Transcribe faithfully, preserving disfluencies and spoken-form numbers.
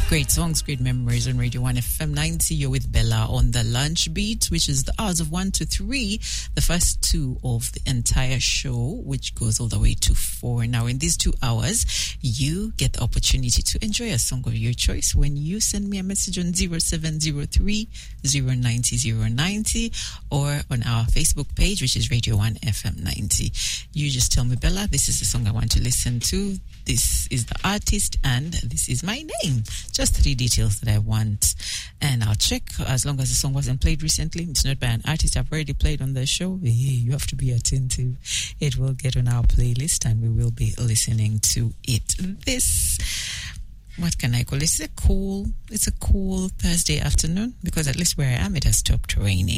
Great songs, great memories on Radio one F M ninety. You're with Bella on the lunch beat, which is the hours of one to three, the first two of the entire show, which goes all the way to four. Now, in these two hours, you get the opportunity to enjoy a song of your choice when you send me a message on zero seven zero three, zero nine zero, zero nine zero or on our Facebook page, which is Radio one F M ninety. You just tell me, Bella, this is the song I want to listen to. This is the artist and this is my name. Just three details that I want. And I'll check as long as the song wasn't played recently. It's not by an artist I've already played on the show. Hey, you have to be attentive. It will get on our playlist and we will be listening to it. This, what can I call it? It's a cool, it's a cool Thursday afternoon because at least where I am, it has stopped raining.